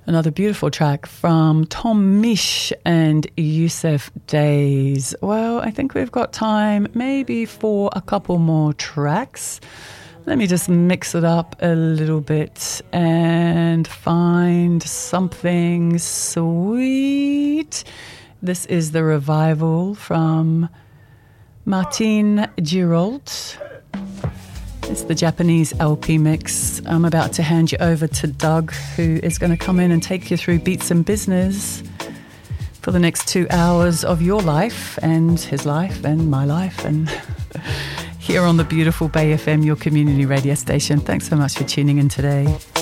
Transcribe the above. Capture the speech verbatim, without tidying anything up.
Another beautiful track from Tom Misch and Yusuf Days. Well, I think we've got time maybe for a couple more tracks. Let me just mix it up a little bit and find something sweet. This is The Revival from Martin Girault. It's the Japanese L P mix. I'm about to hand you over to Doug, who is going to come in and take you through Beats and Business for the next two hours of your life and his life and my life, and here on the beautiful Bay F M, your community radio station. Thanks so much for tuning in today.